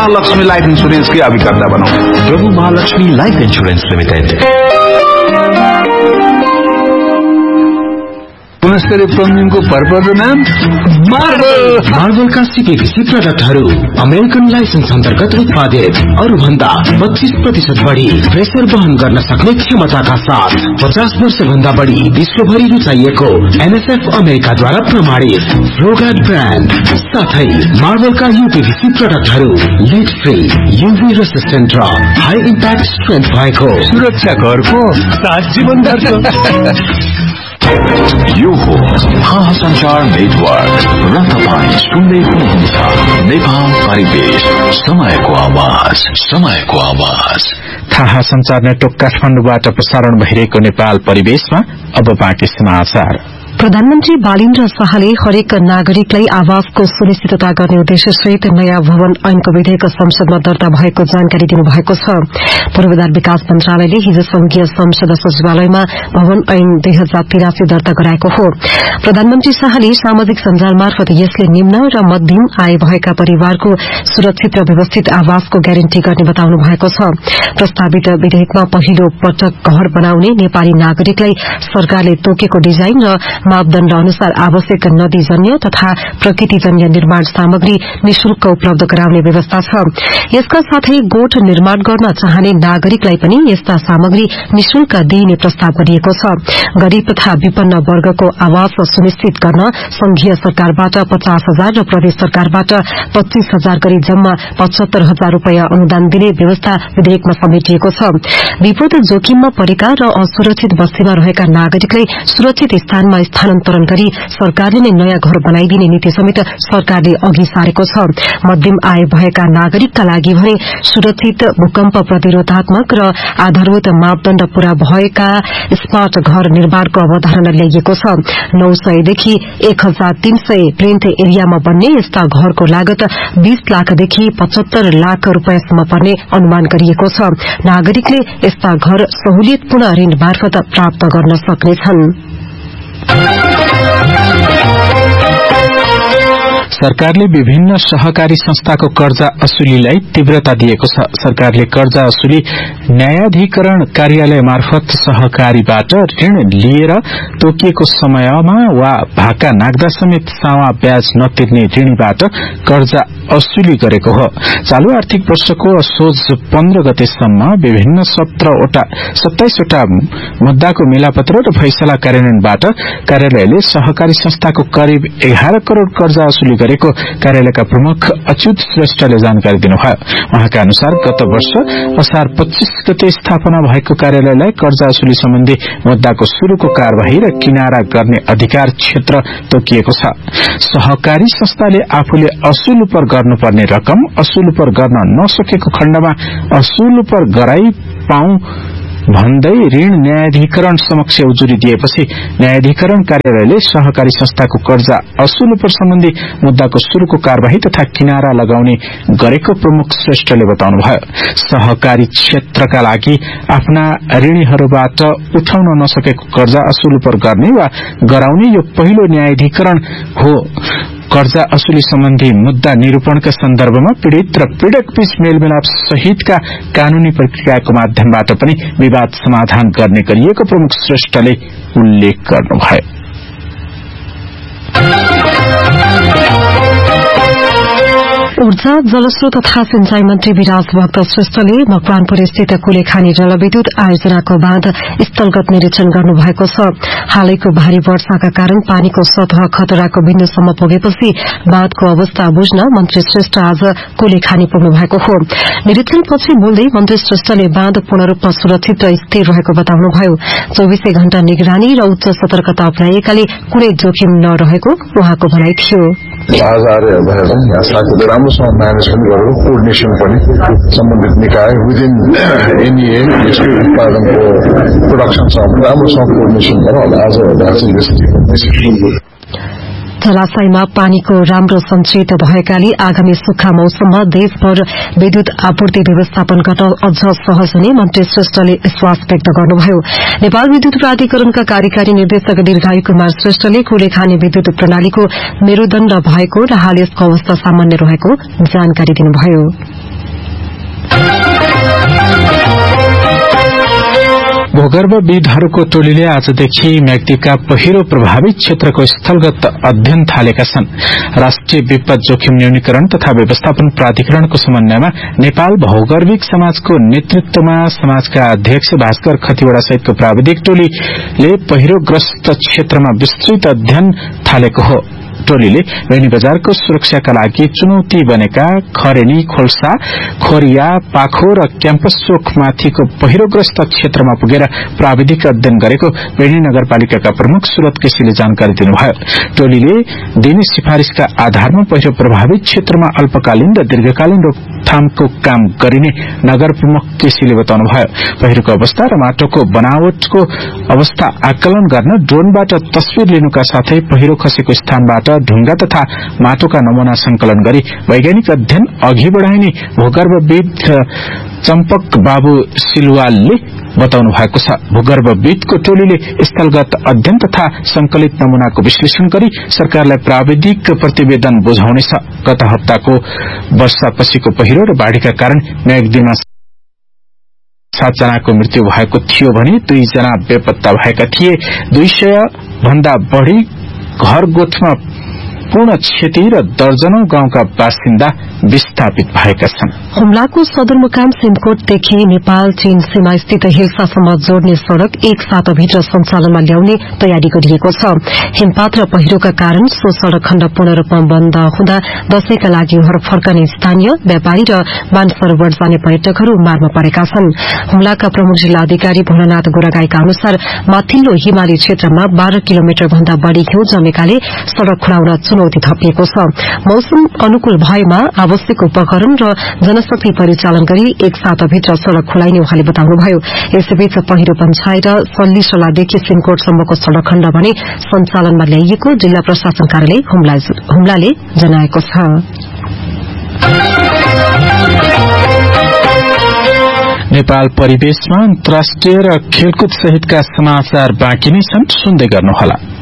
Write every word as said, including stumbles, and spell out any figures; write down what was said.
Mahalakshmi life insurance के अभिकर्ता बनौं। प्रभु Mahalakshmi life insurance limited. पुनस्कर प्लम्बिङको purpose नाम मार्बल। मार्बलका सीपीवीसी प्रडक्टहरू अमेरिकन लाइसेन्स अन्तर्गत उत्पादित, अरू भन्दा पच्चीस प्रतिशत बढ़ी प्रेसर वहन गर्न सक्ने क्षमताका साथ पचास वर्ष भन्दा बढ़ी विश्वभरि रुचाइएको एनएसएफ अमेरिकाद्वारा प्रमाणित फ्लोगार्ड ब्रान्ड साथै मार्बलका यूपीवीसी प्रडक्टहरू लिड फ्री, यूभी रेसिस्टेन्ट र हाई इम्प्याक्ट स्ट्रेन्थ भएको सुरक्षा घरको सात जीवन दर्छ। यो हो थाहा संचार नेटवर्क र तपाईँ सुन्दै हुनुहुन्छ नेपाल परिवेश, समयको आवाज, समयको आवाज। थाहा संचार नेटवर्क काठमाडौँबाट प्रसारण भइरहेको नेपाल परिवेशमा अब बाँकी समाचार। प्रधानमन्त्री बालिन्द्र शाहले हरेक नागरिकलाई आवासको सुनिश्चितता गर्ने उद्देश्यसहित नयाँ भवन ऐनको विधेयक संसदमा दर्ता भएको जानकारी दिनुभएको छ। पूर्वाधार विकास मन्त्रालयले हिज संघीय संसद सचिवालयमा भवन ऐन दुई हजार तिरासी दर्ता गराएको हो। प्रधानमन्त्री शाहले सामाजिक सञ्जाल मार्फत यसले निम्न र मध्यम आय भएका परिवारको सुरक्षित र व्यवस्थित आवासको ग्यारेन्टी गर्ने बताउनु भएको छ। प्रस्तावित विधेयकमा पहिलो पटक घर बनाउने नेपाली नागरिकलाई सरकारले तोकेको डिजाइन र मापदण्ड अनुसार आवश्यक नदीजन्य तथा प्रकृतिजन्य निर्माण सामग्री निशुल्क उपलब्ध गराउने व्यवस्था छ। यसका साथै गोठ निर्माण गर्न चाहने नागरिकलाई पनि यस्ता सामग्री निशुल्क दिइने प्रस्ताव गरिएको छ। गरीब तथा विपन्न वर्गको आवास सुनिश्चित गर्न संघीय सरकारबाट पचास हजार र प्रदेश सरकारबाट पच्चीस हजार गरी जम्मा पचहत्तर हजार रूपियाँ अनुदान दिने व्यवस्था विधेयकमा समेटिएको छ। विपद जोखिममा परेका र असुरक्षित बस्तीमा रहेका नागरिकलाई सुरक्षित स्थानमा स्थानान्तरण गरी सरकारले नै नयाँ घर बनाइदिने नीति समेत सरकारले अघि सारेको छ। मध्यम आय भएका नागरिकका लागि भने सुरक्षित, भूकम्प प्रतिरोधात्मक र आधारभूत मापदण्ड पूरा भएका स्मार्ट घर निर्माणको अवधारणा ल्याइएको छ। नौ सयदेखि एक हजार तीन सय प्लेन्थ एरियामा बन्ने यस्ता घरको लागत बीस लाखदेखि पचहत्तर लाख रूपियाँसम्म पर्ने अनुमान गरिएको छ। नागरिकले यस्ता घर सहुलियतपूर्ण ऋण मार्फत प्राप्त गर्न सक्नेछन्। सरकारले विभिन्न सहकारी संस्थाको कर्जा असुलीलाई तीव्रता दिएको छ। सरकारले कर्जा असुली न्यायाधिकरण कार्यालय मार्फत सहकारीबाट ऋण लिएर तोकिएको समयमा वा भाका नाग्दा समेत सावा ब्याज नतिर्ने ऋणीबाट कर्जा असुली गरेको हो। चालू आर्थिक वर्षको असोज पन्ध्र गतेसम्म विभिन्न सत्रवटा सत्ताइसवटा मुद्दाको मिलापत्र र फैसला कार्यान्वयनबाट कार्यालयले सहकारी संस्थाको करिब एघार करोड़ कर्जा असुली गरेको कार्यालयका प्रमुख अच्युत श्रेष्ठले जानकारी दिनुभयो। उहाँका अनुसार गत वर्ष असार पच्चीस गते स्थापना भएको कार्यालयलाई कर्जा असुली सम्बन्धी मुद्दाको शुरूको कार्यवाही र किनारा गर्ने अधिकार क्षेत्र तोकिएको छ। सहकारी संस्थाले आफूले असुल पर गर्नुपर्ने रकम असुल पर गर्न नसकेको खण्डमा असुल पर गराई पाऊ भन्दै ऋण न्यायाधिकरण समक्ष उजुरी दिएपछि न्यायाधिकरण कार्यालयले सहकारी संस्थाको कर्जा असुल पर सम्बन्धी मुद्दाको शुरूको कार्यवाही तथा किनारा लगाउने गरेको प्रमुख श्रेष्ठले बताउनुभयो। सहकारी क्षेत्रका लागि आफ्ना ऋणीहरूबाट उठाउन नसकेको कर्जा असुल पर गर्ने वा गराउने यो पहिलो न्यायाधिकरण हो। कर्जा असुली सम्बन्धी मुद्दा निरूपणका सन्दर्भमा पीड़ित र पीड़क बीच मेलमिलाप सहितका कानूनी प्रक्रियाको माध्यमबाट पनि विवाद समाधान गर्ने गरिएको प्रमुख श्रेष्ठले उल्लेख गर्नुभयो। ऊर्जा, जलस्रोत तथा सिंचाई मन्त्री विराज भक्त श्रेष्ठले मकवानपुर स्थित कुलेखानी जलविद्युत आयोजनाको बाँध स्थलगत निरीक्षण गर्नुभएको छ। हालैको भारी वर्षाका कारण पानीको सतह खतराको बिन्दुसम्म पुगेपछि बाँधको अवस्था बुझ्न मन्त्री श्रेष्ठ आज कुलेखानी पुग्नु भएको हो। निरीक्षणपछि बोल्दै मन्त्री श्रेष्ठले बाँध पूर्ण रूपमा सुरक्षित र स्थिर रहेको बताउनुभयो। चौबीसै घण्टा निगरानी र उच्च सतर्कता अपनाइएकाले कुनै जोखिम नरहेको उहाँको भनाइ थियो। आज आएर हेर्दाखेरि यहाँ राम्रोसँग म्यानेजमेन्ट गरेर कोअर्डिनेसन पनि सम्बन्धित निकाय विदिन एनईए यसको उत्पादनको प्रोडक्सनसँग राम्रोसँग कोअर्डिनेसन गरेर आज हेर्दाखेरि जलाशयमा पानीको राम्रो सञ्चित भएकाले आगामी सुक्खा मौसममा देशभर विद्युत आपूर्ति व्यवस्थापन गर्न अझ सहज हुने मन्त्री श्रेष्ठले विश्वास व्यक्त गर्नुभयो। नेपाल विद्युत प्राधिकरणका कार्यकारी निर्देशक दीर्घायु कुमार श्रेष्ठले कुलेखानी विद्युत प्रणालीको मेरुदण्ड भएको र हाल यसको अवस्था सामान्य रहेको जानकारी दिनुभयो। भूगर्भविदहरूको टोलीले आजदेखि म्याग्दीका पहिरो प्रभावित क्षेत्रको स्थलगत अध्ययन थालेका छन्। राष्ट्रिय विपद जोखिम न्यूनीकरण तथा व्यवस्थापन प्राधिकरणको समन्वयमा नेपाल भौगर्भिक समाजको नेतृत्वमा समाजका अध्यक्ष भास्कर खतिवड़ा सहितको प्राविधिक टोलीले पहिरोग्रस्त क्षेत्रमा विस्तृत अध्ययन थालेको हो। टोलीले बेनी बजारको सुरक्षाका लागि चुनौती बनेका खरेनी, खोल्सा, खोरिया, पाखो र क्याम्पस चोकमाथिको पहिरोग्रस्त क्षेत्रमा पुगेर प्राविधिक अध्ययन गरेको बेनी नगरपालिकाका प्रमुख सुरत केसीले जानकारी दिनुभयो। टोलीले दिने सिफारिशका आधारमा पहिरो प्रभावित क्षेत्रमा अल्पकालीन र दीर्घकालीन रोकथामको काम गरिने नगर प्रमुख केसीले बताउनुभयो। पहिरोको अवस्था र माटोको बनावटको अवस्था आकलन गर्न ड्रोनबाट तस्विर लिनुका साथै पहिरो खसेको स्थानबाट ढुंगा तथा माटोका नमूना संकलन गरी वैज्ञानिक अध्ययन अघि बढ़ाइने भूगर्भविद चम्पक बाबु सिलवालले बताउनु भएको छ। भूगर्भविदको टोलीले स्थलगत अध्ययन तथा संकलित नमूनाको विश्लेषण गरी सरकारलाई प्राविधिक प्रतिवेदन बुझाउनेछ। गत हप्ताको वर्षापछिको पहिरो र बाढ़ीका कारण म्याग्दीमा सात जनाको मृत्यु भएको थियो भने दुई जना बेपत्ता भएका थिए। दुई सय भन्दा बढ़ी घर गोठमा पूर्ण क्षति र दर्जनौं गाउँका बासिन्दा विस्थापित भएका छन्। हुम्लाको सदरमुकाम सिमकोटदेखि नेपाल चीन सीमा स्थित हिल्सासम्म जोड्ने सड़क एक साताभित्र सञ्चालनमा ल्याउने तयारी गरिएको छ। हिमपात र पहिरोका कारण सो सड़क खण्ड पूर्ण रूपमा बन्द हुँदा दशैंका लागि घर फर्कने स्थानीय व्यापारी र मानसरोवर जाने पर्यटकहरू मारमा परेका छन्। हुम्लाका प्रमुख जिल्ला अधिकारी भोलानाथ गोरागाईका अनुसार माथिल्लो हिमाली क्षेत्रमा बाह्र किलोमिटर भन्दा बढ़ी हिउँ जमेकाले सड़क खुलाउन चुनौती थपिएको छ। मौसम अनुकूल भएमा आवश्यक उपकरण र जनशक्ति परिचालन गरी एक साताभित्र सड़क खुलाइने उहाँले बताउनुभयो। यसैबीच पहिरो पञ्चायत सल्लीसलादेखि सिमकोटसम्मको सड़क खण्ड भने सञ्चालनमा ल्याइएको जिल्ला प्रशासन कार्यालय हुम्लाले जनाएको छ। नेपाल परिवेशमा अन्तर्राष्ट्रिय र खेलकुद सहितका समाचार बाँकी नै छन्, सुन्दै गर्नुहोला।